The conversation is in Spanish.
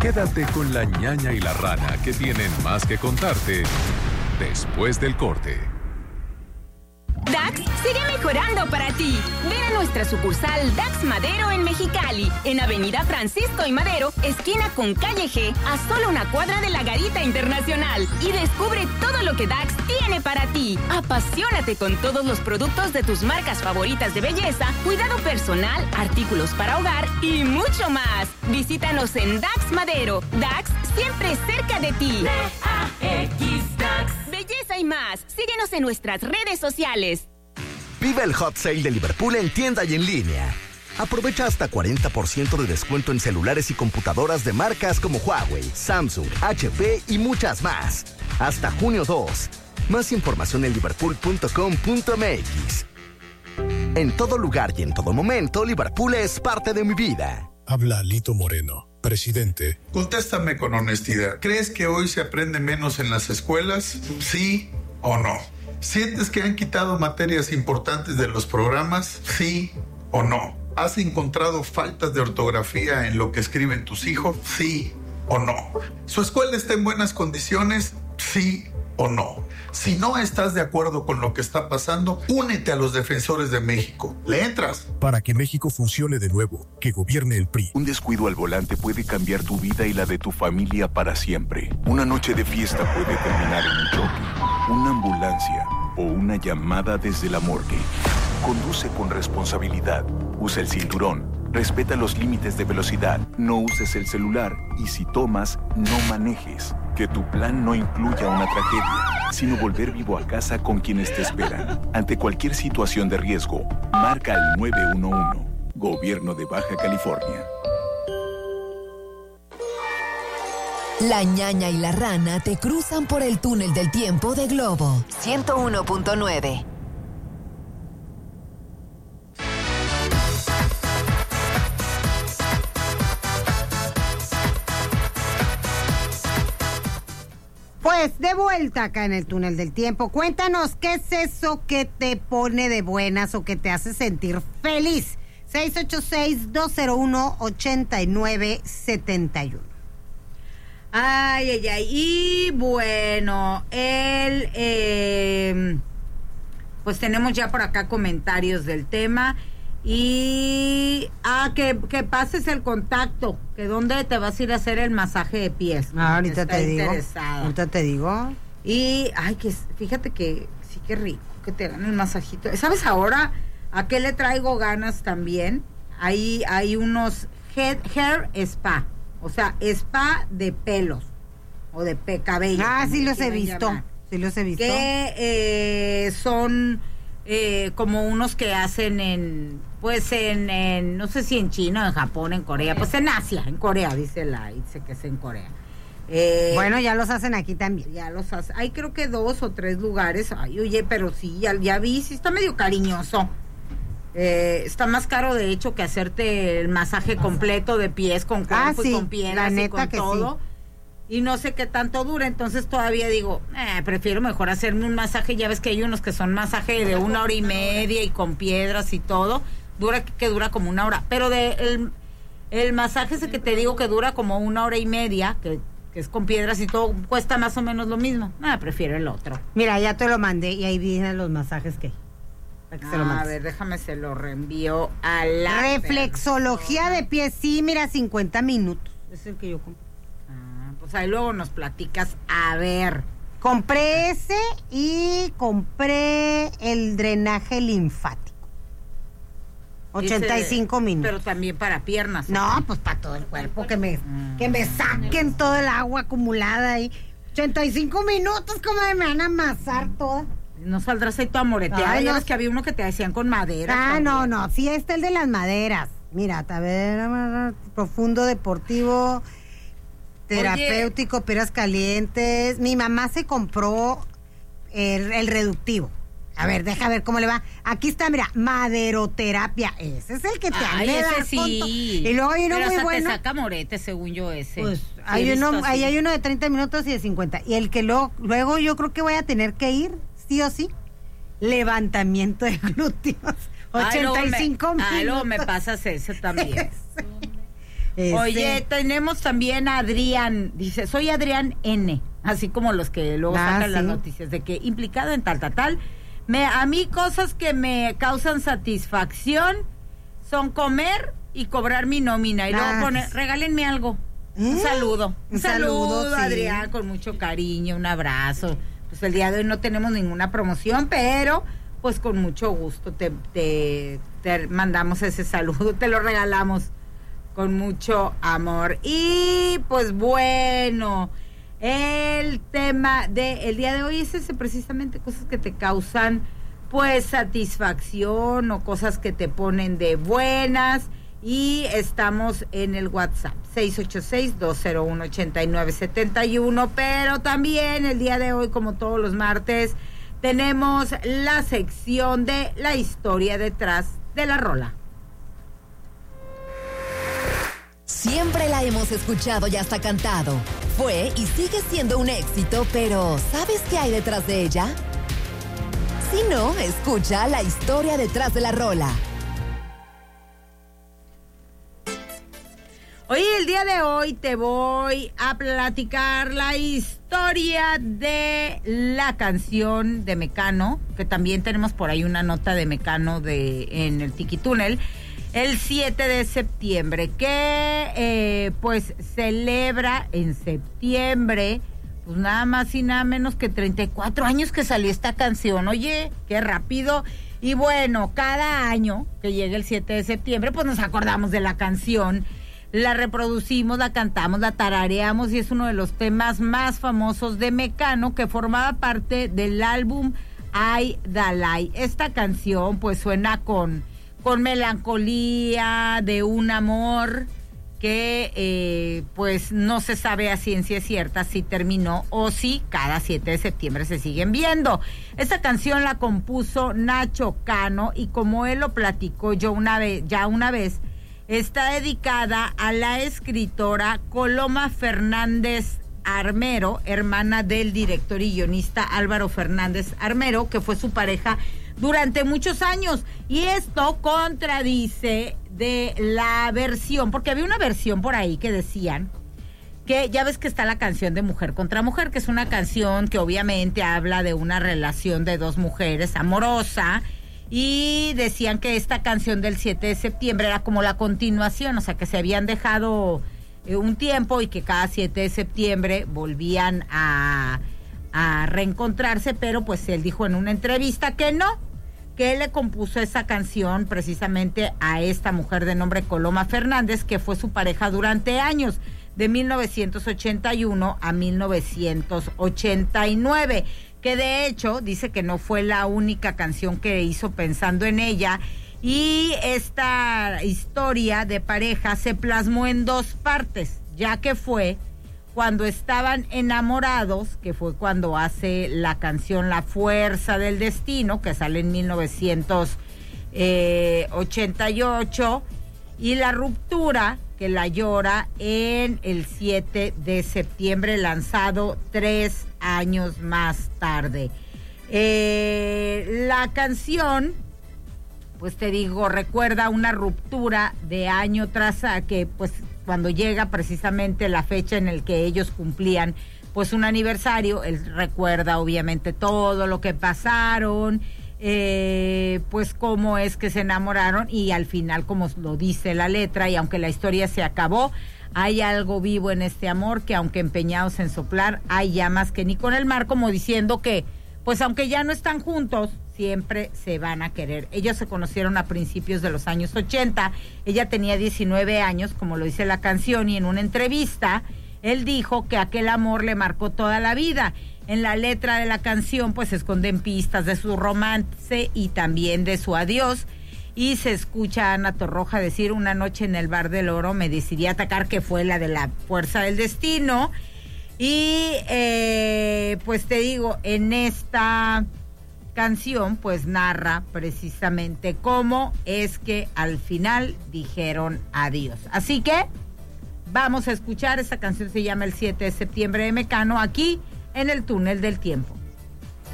Quédate con la ñaña y la rana, que tienen más que contarte después del corte. DAX sigue mejorando para ti. Ven a nuestra sucursal DAX Madero en Mexicali, en Avenida Francisco y Madero, esquina con Calle G, a solo una cuadra de la Garita Internacional. Y descubre todo lo que DAX tiene para ti. Apasionate con todos los productos de tus marcas favoritas de belleza, cuidado personal, artículos para hogar y mucho más. Visítanos en DAX Madero. DAX siempre cerca de ti. DAX DAX. Belleza y más. Síguenos en nuestras redes sociales. Vive el Hot Sale de Liverpool en tienda y en línea. Aprovecha hasta 40% de descuento en celulares y computadoras de marcas como Huawei, Samsung, HP y muchas más. Hasta junio 2. Más información en liverpool.com.mx. En todo lugar y en todo momento, Liverpool es parte de mi vida. Habla Lito Moreno, presidente. Contéstame con honestidad. ¿Crees que hoy se aprende menos en las escuelas? ¿Sí o no? ¿Sientes que han quitado materias importantes de los programas? ¿Sí o no? ¿Has encontrado faltas de ortografía en lo que escriben tus hijos? ¿Sí o no? ¿Su escuela está en buenas condiciones? ¿Sí o no? Si no estás de acuerdo con lo que está pasando, únete a los Defensores de México. ¿Le entras? Para que México funcione de nuevo, que gobierne el PRI. Un descuido al volante puede cambiar tu vida y la de tu familia para siempre. Una noche de fiesta puede terminar en un choque, una ambulancia o una llamada desde la morgue. Conduce con responsabilidad. Usa el cinturón. Respeta los límites de velocidad. No uses el celular. Y si tomas, no manejes. Que tu plan no incluya una tragedia, sino volver vivo a casa con quienes te esperan. Ante cualquier situación de riesgo, marca el 911. Gobierno de Baja California. La ñaña y la rana te cruzan por el túnel del tiempo de Globo 101.9. Pues de vuelta acá en el túnel del tiempo. Cuéntanos, ¿qué es eso que te pone de buenas o que te hace sentir feliz? 686-201-8971. Ay, ay, ay. Y bueno, pues tenemos ya por acá comentarios del tema. Y que pases el contacto, que dónde te vas a ir a hacer el masaje de pies. Ahorita te digo. Ahorita te digo. Y que fíjate que sí, que rico que te hagan el masajito. ¿Sabes ahora a qué le traigo ganas también? Hay unos hair spa, o sea, spa de pelos o de cabello. Sí los he visto. Sí los he visto. Que son como unos que hacen en no sé si en China, en Japón, en Corea, pues en Asia, en Corea, dice que es en Corea. Bueno, ya los hacen aquí también. Ya los hacen. Hay creo que 2 o 3 lugares. Ay, oye, pero sí, ya vi, sí está medio cariñoso. Está más caro, de hecho, que hacerte el masaje completo de pies con cuerpo y con piedras y con todo. Sí. Y no sé qué tanto dura, entonces todavía digo, prefiero mejor hacerme un masaje. Ya ves que hay unos que son masaje de 1 hora y media y con piedras y todo. Dura como 1 hora. Pero el masaje ese que te digo que dura como 1 hora y media, que es con piedras y todo, cuesta más o menos lo mismo. Prefiero el otro. Mira, ya te lo mandé y ahí vienen los masajes que se lo a ver, déjame, se lo reenvío a la reflexología de pies. Sí, mira, 50 minutos. Es el que yo compré. Pues ahí luego nos platicas. A ver. Compré ese y compré el drenaje linfático. 85 minutos. Pero también para piernas. No, pues para todo el cuerpo, que me saquen todo el agua acumulada ahí. 85 minutos, como me van a amasar toda. No saldrás ahí toda moreteada. Ya ves que había uno que te decían con madera. No. Sí, el de las maderas. Mira, a ver, profundo deportivo, terapéutico, peras calientes. Mi mamá se compró el reductivo. A ver, deja ver cómo le va. Aquí está, mira, maderoterapia. Ese es el que te han de dar sí. Y luego hay uno muy bueno. Te saca morete, según yo, ese. Pues hay uno de 30 minutos y de 50. Y el que luego yo creo que voy a tener que ir, sí o sí, levantamiento de glúteos. 85 minutos. Luego me pasas ese también. Oye, tenemos también a Adrián, dice, soy Adrián N, así como los que luego sacan las noticias de que implicado en tal. A mí cosas que me causan satisfacción son comer y cobrar mi nómina y luego poner, regálenme algo. Un saludo, sí. Adrián, con mucho cariño, un abrazo. Pues el día de hoy no tenemos ninguna promoción, pero pues con mucho gusto te mandamos ese saludo, te lo regalamos con mucho amor. Y pues bueno, el tema del día de hoy es ese, precisamente cosas que te causan pues satisfacción o cosas que te ponen de buenas. Y estamos en el WhatsApp 686-201-8971, pero también el día de hoy, como todos los martes, tenemos la sección de la historia detrás de la rola. Siempre la hemos escuchado y hasta cantado. Fue y sigue siendo un éxito, pero ¿sabes qué hay detrás de ella? Si no, escucha la historia detrás de la rola. Oye, el día de hoy te voy a platicar la historia de la canción de Mecano, que también tenemos por ahí una nota de Mecano en el Tiki Túnel, el 7 de septiembre, que pues celebra en septiembre, pues nada más y nada menos que 34 años que salió esta canción. Oye, qué rápido. Y bueno, cada año que llega el 7 de septiembre, pues nos acordamos de la canción. La reproducimos, la cantamos, la tarareamos y es uno de los temas más famosos de Mecano, que formaba parte del álbum Ay Dalai. Esta canción pues suena con melancolía de un amor que pues no se sabe a ciencia cierta si terminó o si cada 7 de septiembre se siguen viendo. Esta canción la compuso Nacho Cano y como él lo platicó una vez, está dedicada a la escritora Coloma Fernández Armero, hermana del director y guionista Álvaro Fernández Armero, que fue su pareja durante muchos años. Y esto contradice de la versión, porque había una versión por ahí que decían que ya ves que está la canción de Mujer contra Mujer, que es una canción que obviamente habla de una relación de dos mujeres amorosa. Y decían que esta canción del 7 de septiembre era como la continuación, o sea, que se habían dejado un tiempo y que cada 7 de septiembre volvían a reencontrarse, pero pues él dijo en una entrevista que no, que él le compuso esa canción precisamente a esta mujer de nombre Coloma Fernández, que fue su pareja durante años, de 1981 a 1989. Que de hecho dice que no fue la única canción que hizo pensando en ella, y esta historia de pareja se plasmó en dos partes, ya que fue cuando estaban enamorados, que fue cuando hace la canción La Fuerza del Destino, que sale en 1988, y la ruptura, que la llora en el 7 de septiembre, lanzado 3 años más tarde. La canción, pues te digo, recuerda una ruptura de año tras que pues cuando llega precisamente la fecha en el que ellos cumplían pues un aniversario, él recuerda obviamente todo lo que pasaron, pues cómo es que se enamoraron, y al final, como lo dice la letra, y aunque la historia se acabó, hay algo vivo en este amor que aunque empeñados en soplar, hay llamas que ni con el mar, como diciendo que pues aunque ya no están juntos, siempre se van a querer. Ellos se conocieron a principios de los años 80, ella tenía 19 años, como lo dice la canción, y en una entrevista él dijo que aquel amor le marcó toda la vida. En la letra de la canción pues se esconden pistas de su romance y también de su adiós, y se escucha a Ana Torroja decir: una noche en el Bar del Oro me decidí a atacar, que fue la de La Fuerza del Destino. Y pues te digo, en esta canción pues narra precisamente cómo es que al final dijeron adiós. Así que vamos a escuchar esta canción, se llama El 7 de septiembre de Mecano, aquí en el Túnel del Tiempo.